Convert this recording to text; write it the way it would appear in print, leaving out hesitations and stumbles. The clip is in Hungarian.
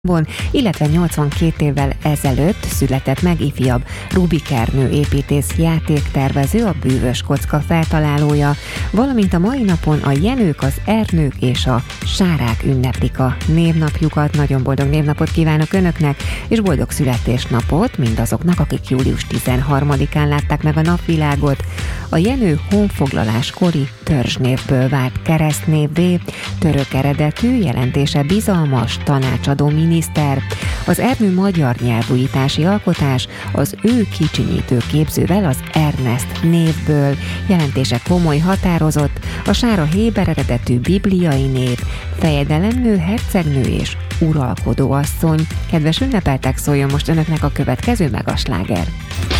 illetve 82 évvel ezelőtt született meg ifjabb Rubik Ernő építész játéktervező, a bűvös kocka feltalálója, valamint a mai napon a Jenők, az Ernők és a Sárák ünneplik a névnapjukat. Nagyon boldog névnapot kívánok Önöknek, és boldog születésnapot mindazoknak, akik július 13-án látták meg a napvilágot. A Jenő honfoglaláskori törzsnévből vált keresztnévvé, török eredetű, jelentése bizalmas, tanácsadó miniszter. Az Ernő magyar nyelvújítási alkotás az ő kicsinyítő képzővel, az Ernest névből, jelentése komoly, határozott, a Sára héber eredetű bibliai név, fejedelemnő, hercegnő és uralkodó asszony. Kedves ünnepeltek, szóljon most Önöknek a következő megasláger.